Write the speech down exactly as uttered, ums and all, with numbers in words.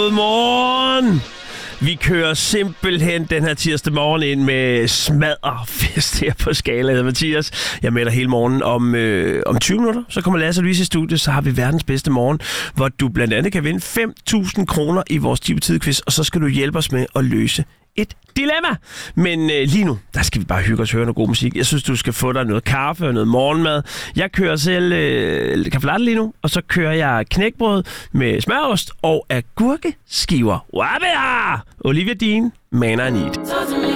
Godmorgen! Vi kører simpelthen den her tirsdag morgen ind med smadderfest her på Skala. Jeg hedder Mathias. Jeg melder hele morgen om, øh, om tyve minutter. Så kommer Lasse og Louise i studiet, så har vi verdens bedste morgen, hvor du blandt andet kan vinde fem tusind kroner i vores Tid-quiz, og så skal du hjælpe os med at løse et dilemma. Men øh, lige nu, der skal vi bare hygge os og høre noget god musik. Jeg synes, du skal få dig noget kaffe og noget morgenmad. Jeg kører selv øh, kaffe latte lige nu, og så kører jeg knækbrød med smørost og agurkeskiver. Wabia! Olivia Dean, Man I Need.